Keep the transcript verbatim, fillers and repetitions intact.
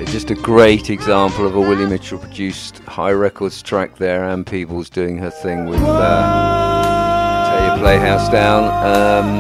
just a great example of a Willie Mitchell produced High Records track there. Ann Peebles doing her thing with uh, Tear Your Playhouse Down. Um,